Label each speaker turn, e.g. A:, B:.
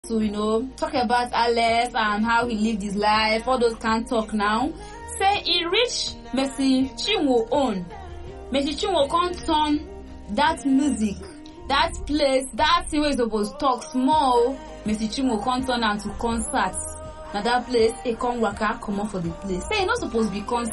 A: to, talk about Alex and how he lived his life, all those can't talk now. Say he reached Mercy Chinwo own. Mercy Chinwo can't turn that music, that place, that thing where he's supposed to talk small. Mercy Chinwo can't turn am to concerts. Now that place, he come waka come up for the place. Say he not supposed to be concert.